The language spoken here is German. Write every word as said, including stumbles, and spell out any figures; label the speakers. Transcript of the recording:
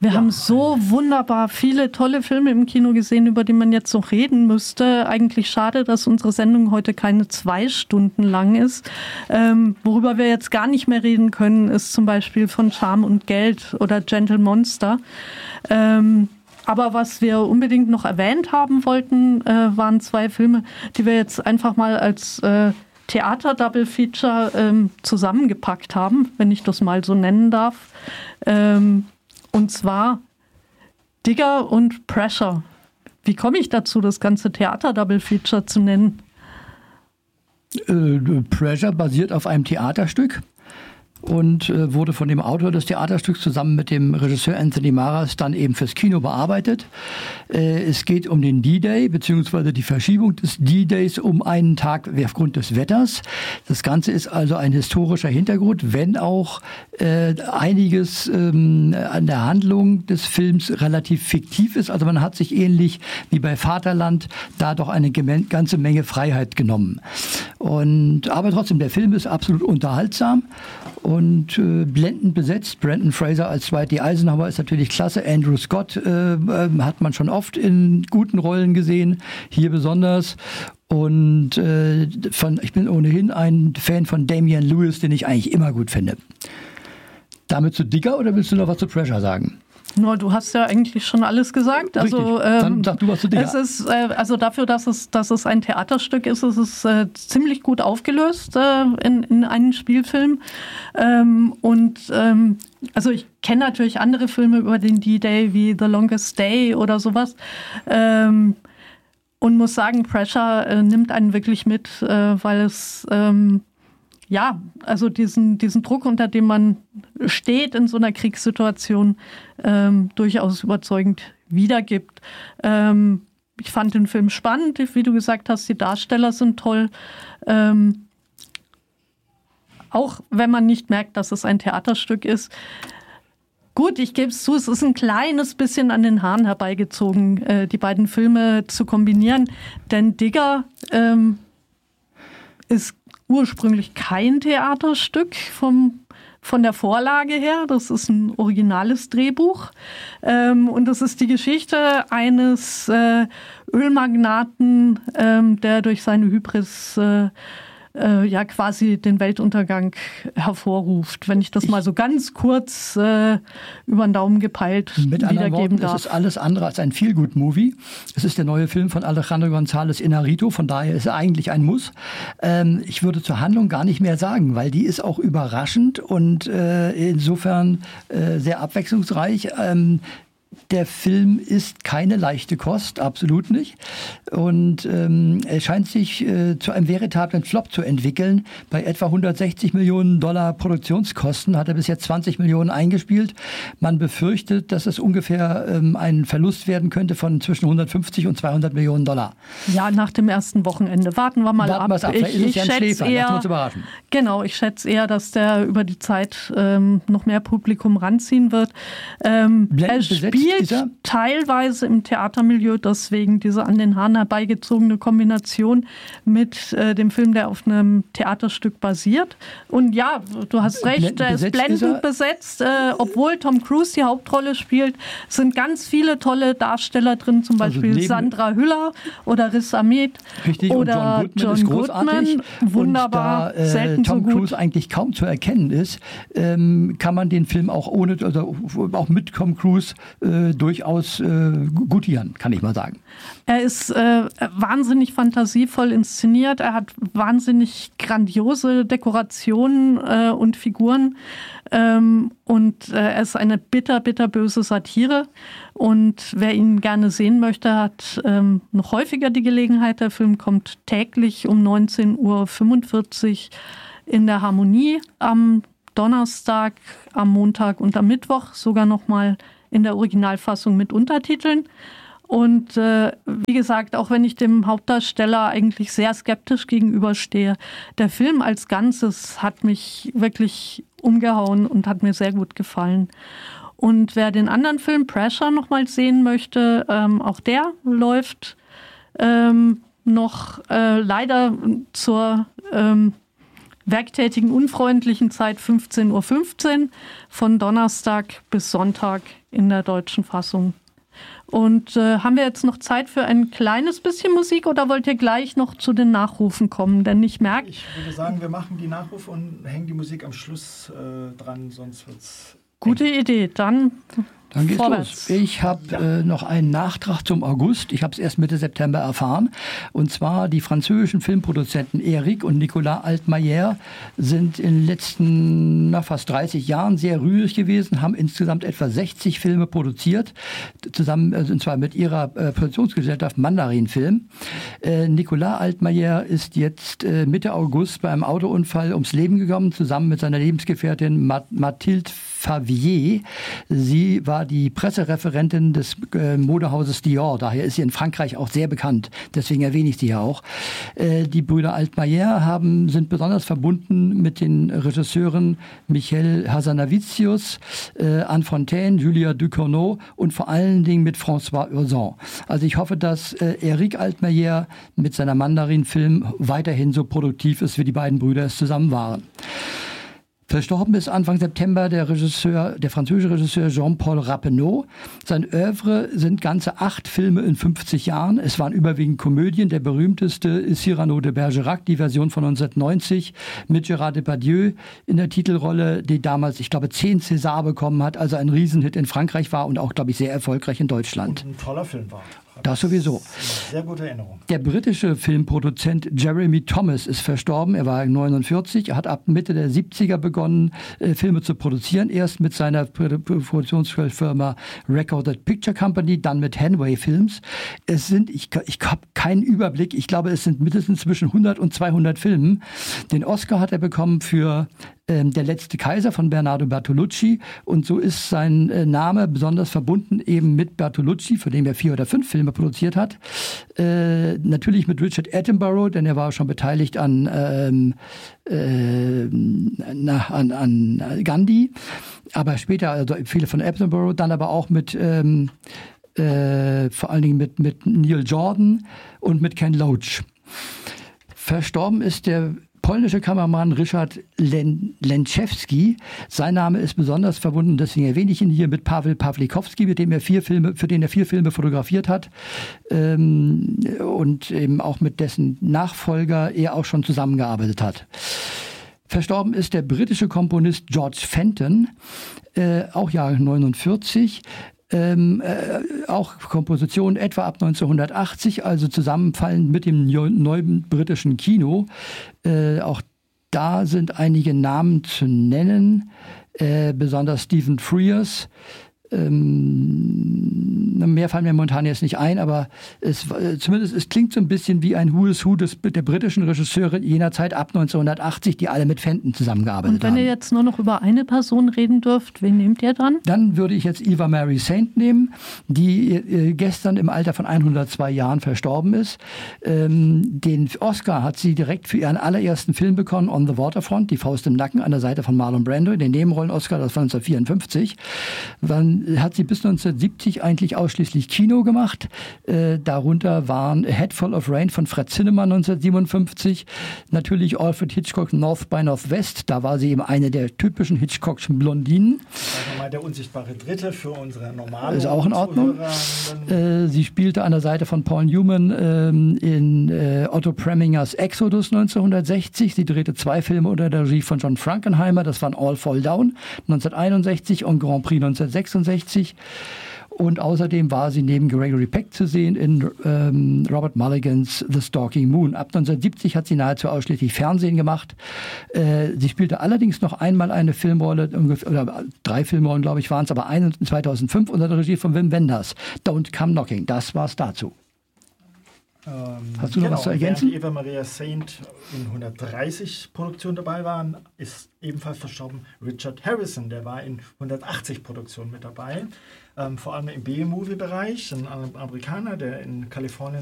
Speaker 1: Wir ja. haben so wunderbar viele tolle Filme im Kino gesehen, über die man jetzt noch reden müsste. Eigentlich schade, dass unsere Sendung heute keine zwei Stunden lang ist. Ähm, worüber wir jetzt gar nicht mehr reden können, ist zum Beispiel von Charme und Geld oder Gentle Monster. Ähm, aber was wir unbedingt noch erwähnt haben wollten, äh, waren zwei Filme, die wir jetzt einfach mal als äh, Theater-Double-Feature ähm, zusammengepackt haben, wenn ich das mal so nennen darf. Ähm, Und zwar Digger und Pressure. Wie komme ich dazu, das ganze Theater-Double-Feature zu nennen?
Speaker 2: Äh, Pressure basiert auf einem Theaterstück und äh, wurde von dem Autor des Theaterstücks zusammen mit dem Regisseur Anthony Maras dann eben fürs Kino bearbeitet. Äh, es geht um den D-Day, beziehungsweise die Verschiebung des D-Days um einen Tag aufgrund des Wetters. Das Ganze ist also ein historischer Hintergrund, wenn auch äh, einiges ähm, an der Handlung des Films relativ fiktiv ist. Also man hat sich ähnlich wie bei Vaterland da doch eine gem- ganze Menge Freiheit genommen. Und, aber trotzdem, der Film ist absolut unterhaltsam und äh, blendend besetzt. Brendan Fraser als Dwight D. Eisenhower ist natürlich klasse. Andrew Scott äh, äh, hat man schon oft in guten Rollen gesehen, hier besonders. Und äh, von, ich bin ohnehin ein Fan von Damian Lewis, den ich eigentlich immer gut finde. Damit zu Digger oder willst du noch was zu Pressure sagen?
Speaker 1: No, du hast ja eigentlich schon alles gesagt. Also,
Speaker 2: ähm, Dann sag du was zu Digger.
Speaker 1: Es ist, äh, also dafür, dass es, dass es ein Theaterstück ist, ist es äh, ziemlich gut aufgelöst äh, in, in einen Spielfilm. Ähm, und ähm, also ich kenne natürlich andere Filme über den D-Day wie The Longest Day oder sowas. Ähm, und muss sagen, Pressure äh, nimmt einen wirklich mit, äh, weil es ähm, ja, also diesen, diesen Druck, unter dem man steht in so einer Kriegssituation, ähm, durchaus überzeugend wiedergibt. Ähm, ich fand den Film spannend, wie du gesagt hast, die Darsteller sind toll. Ähm, auch wenn man nicht merkt, dass es ein Theaterstück ist. Gut, ich gebe es zu, es ist ein kleines bisschen an den Haaren herbeigezogen, äh, die beiden Filme zu kombinieren. Denn Digger ähm, ist ursprünglich kein Theaterstück vom, von der Vorlage her. Das ist ein originales Drehbuch. Ähm, und das ist die Geschichte eines äh, Ölmagnaten, ähm, der durch seine Hybris äh, äh, ja quasi den Weltuntergang hervorruft. Wenn ich das ich mal so ganz kurz äh, über den Daumen gepeilt
Speaker 2: mit
Speaker 1: wiedergeben
Speaker 2: Worten,
Speaker 1: darf.
Speaker 2: Es ist alles andere als ein Feel-Good-Movie. Es ist der neue Film von Alejandro González Iñárritu, von daher ist er eigentlich ein Muss. Ähm, ich würde zur Handlung gar nicht mehr sagen, weil die ist auch überraschend und äh, insofern äh, sehr abwechslungsreich. Ähm, Der Film ist keine leichte Kost, absolut nicht. Und ähm, er scheint sich äh, zu einem veritablen Flop zu entwickeln. Bei etwa hundertsechzig Millionen Dollar Produktionskosten hat er bis jetzt zwanzig Millionen eingespielt. Man befürchtet, dass es ungefähr ähm, ein Verlust werden könnte von zwischen hundertfünfzig und zweihundert Millionen Dollar.
Speaker 1: Ja, nach dem ersten Wochenende. Warten wir mal
Speaker 2: Warten
Speaker 1: ab.
Speaker 2: ab.
Speaker 1: Ich,
Speaker 2: ist
Speaker 1: ich
Speaker 2: ja ein
Speaker 1: schätze
Speaker 2: Schläfer.
Speaker 1: eher,
Speaker 2: Lassen wir uns überraschen.
Speaker 1: Genau, ich schätze eher, dass der über die Zeit ähm, noch mehr Publikum ranziehen wird. Ähm, er spielt teilweise im Theatermilieu, deswegen diese an den Haaren herbeigezogene Kombination mit äh, dem Film, der auf einem Theaterstück basiert. Und ja, du hast recht, er ist blendend besetzt. Äh, obwohl Tom Cruise die Hauptrolle spielt, sind ganz viele tolle Darsteller drin, zum Beispiel also Sandra Hüller oder Riz Ahmed
Speaker 2: Richtig,
Speaker 1: oder
Speaker 2: und John Goodman, ist großartig.
Speaker 1: Goodman. Wunderbar,
Speaker 2: und da, äh,
Speaker 1: selten
Speaker 2: Tom
Speaker 1: so gut.
Speaker 2: Cruise eigentlich kaum zu erkennen ist, ähm, kann man den Film auch ohne, also auch mit Tom Cruise äh, durchaus äh, gutieren, kann ich mal sagen.
Speaker 1: Er ist äh, wahnsinnig fantasievoll inszeniert. Er hat wahnsinnig grandiose Dekorationen äh, und Figuren. Ähm, und äh, er ist eine bitter, bitterböse Satire. Und wer ihn gerne sehen möchte, hat ähm, noch häufiger die Gelegenheit. Der Film kommt täglich um neunzehn Uhr fünfundvierzig in der Harmonie am Donnerstag, am Montag und am Mittwoch, sogar noch mal in der Originalfassung mit Untertiteln. Und äh, wie gesagt, auch wenn ich dem Hauptdarsteller eigentlich sehr skeptisch gegenüberstehe, der Film als Ganzes hat mich wirklich umgehauen und hat mir sehr gut gefallen. Und wer den anderen Film Pressure noch mal sehen möchte, ähm, auch der läuft ähm, noch äh, leider zur ähm, werktätigen unfreundlichen Zeit fünfzehn Uhr fünfzehn von Donnerstag bis Sonntag in der deutschen Fassung. Und äh, haben wir jetzt noch Zeit für ein kleines bisschen Musik oder wollt ihr gleich noch zu den Nachrufen kommen? Denn ich merke...
Speaker 3: Ich würde sagen, wir machen die Nachrufe und hängen die Musik am Schluss äh, dran, sonst wird's...
Speaker 1: Gute Idee, dann...
Speaker 2: Dann geht's
Speaker 1: Vorwärts.
Speaker 2: los. Ich habe ja. äh, noch einen Nachtrag zum August. Ich habe es erst Mitte September erfahren. Und zwar die französischen Filmproduzenten Eric und Nicolas Altmaier sind in den letzten na, fast dreißig Jahren sehr rührig gewesen, haben insgesamt etwa sechzig Filme produziert, zusammen, also und zwar mit ihrer äh, Produktionsgesellschaft Mandarin Film. Äh, Nicolas Altmaier ist jetzt äh, Mitte August bei einem Autounfall ums Leben gekommen, zusammen mit seiner Lebensgefährtin Mat- Mathilde Favier. Sie war die Pressereferentin des äh, Modehauses Dior. Daher ist sie in Frankreich auch sehr bekannt. Deswegen erwähne ich sie ja auch. Äh, die Brüder Altmaier haben, sind besonders verbunden mit den Regisseuren Michel Hazanavicius, äh, Anne Fontaine, Julia Ducournau und vor allen Dingen mit François Ozon. Also ich hoffe, dass äh, Eric Altmaier mit seiner Mandarin-Film weiterhin so produktiv ist, wie die beiden Brüder es zusammen waren. Verstorben ist Anfang September der Regisseur, der französische Regisseur Jean-Paul Rappeneau. Sein Œuvre sind ganze acht Filme in fünfzig Jahren. Es waren überwiegend Komödien. Der berühmteste ist Cyrano de Bergerac, die Version von neunzehnhundertneunzig mit Gérard Depardieu in der Titelrolle, die damals, ich glaube, zehn César bekommen hat, also ein Riesenhit in Frankreich war und auch, glaube ich, sehr erfolgreich in Deutschland.
Speaker 3: Und ein toller Film war.
Speaker 2: Das sowieso.
Speaker 3: Sehr gute Erinnerung.
Speaker 2: Der britische Filmproduzent Jeremy Thomas ist verstorben. Er war neunundvierzig. Er hat ab Mitte der siebziger begonnen, äh, Filme zu produzieren. Erst mit seiner Produktionsfirma Recorded Picture Company, dann mit Hanway Films. Es sind, ich, ich habe keinen Überblick, ich glaube, es sind mindestens zwischen hundert und zweihundert Filmen. Den Oscar hat er bekommen für ähm, Der letzte Kaiser von Bernardo Bertolucci. Und so ist sein äh, Name besonders verbunden eben mit Bertolucci, für den er vier oder fünf Filme produziert hat. Äh, natürlich mit Richard Attenborough, denn er war schon beteiligt an, ähm, äh, na, an, an Gandhi, aber später also viele von Attenborough, dann aber auch mit ähm, äh, vor allen Dingen mit, mit Neil Jordan und mit Ken Loach. Verstorben ist der polnische Kameramann Ryszard Len- Lęczewski. Sein Name ist besonders verbunden, deswegen erwähne ich ihn hier, mit Paweł Pawlikowski, mit dem er vier Filme, für den er vier Filme fotografiert hat, ähm, und eben auch mit dessen Nachfolger er auch schon zusammengearbeitet hat. Verstorben ist der britische Komponist George Fenton, äh, auch Jahr neunundvierzig. Ähm, äh, auch Kompositionen etwa ab neunzehnhundertachtzig, also zusammenfallend mit dem neuen britischen Kino. Äh, auch da sind einige Namen zu nennen, äh, besonders Stephen Frears. Ähm, mehr fallen mir momentan jetzt nicht ein, aber es, zumindest es klingt so ein bisschen wie ein Who is Who des, der britischen Regisseure jener Zeit ab neunzehnhundertachtzig, die alle mit Fenton zusammengearbeitet haben.
Speaker 1: Und wenn
Speaker 2: haben.
Speaker 1: ihr jetzt nur noch über eine Person reden dürft, wen nehmt ihr dann?
Speaker 2: Dann würde ich jetzt Eva Mary Saint nehmen, die äh, gestern im Alter von hundertzwei Jahren verstorben ist. Ähm, den Oscar hat sie direkt für ihren allerersten Film bekommen, On the Waterfront, Die Faust im Nacken, an der Seite von Marlon Brando, den Nebenrollen-Oscar, das war neunzehnhundertvierundfünfzig. Dann hat sie bis neunzehnhundertsiebzig eigentlich ausschließlich Kino gemacht. Äh, darunter waren A Head Full of Rain von Fred Zinnemann neunzehnhundertsiebenundfünfzig. Natürlich Alfred Hitchcock North by Northwest. Da war sie eben eine der typischen Hitchcockschen Blondinen.
Speaker 3: Also mal der unsichtbare Dritte für unsere normalen
Speaker 2: Ist auch in Ordnung. Äh, sie spielte an der Seite von Paul Newman ähm, in äh, Otto Premingers Exodus neunzehnhundertsechzig. Sie drehte zwei Filme unter der Regie von John Frankenheimer. Das waren All Fall Down neunzehnhunderteinundsechzig und Grand Prix neunzehnhundertsechsundsechzig. Und außerdem war sie neben Gregory Peck zu sehen in ähm, Robert Mulligans The Stalking Moon. Ab neunzehnhundertsiebzig hat sie nahezu ausschließlich Fernsehen gemacht. Äh, sie spielte allerdings noch einmal eine Filmrolle, oder drei Filmrollen, glaube ich, waren es, aber eine in zweitausendfünf unter der Regie von Wim Wenders. Don't Come Knocking. Das war's dazu.
Speaker 3: Ähm,
Speaker 2: Hast du noch
Speaker 3: genau,
Speaker 2: was zu ergänzen?
Speaker 3: Während Eva Maria Saint in hundertdreißig Produktionen dabei waren, ist ebenfalls verstorben Richard Harrison. Der war in hundertachtzig Produktionen mit dabei. Ähm, vor allem im B-Movie-Bereich. Ein Amerikaner, der in Kalifornien